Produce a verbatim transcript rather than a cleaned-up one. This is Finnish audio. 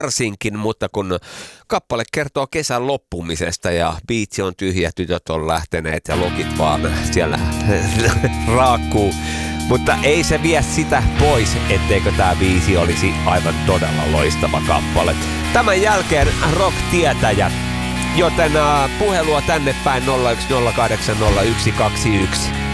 varsinkin, mutta kun kappale kertoo kesän loppumisesta ja biitsi on tyhjä, tytöt on lähteneet ja lokit vaan siellä raakkuu. Mutta ei se vie sitä pois, etteikö tämä biisi olisi aivan todella loistava kappale. Tämän jälkeen rock-tietäjät, joten uh, puhelua tänne päin nolla yksi nolla kahdeksan nolla yksi kaksi yksi.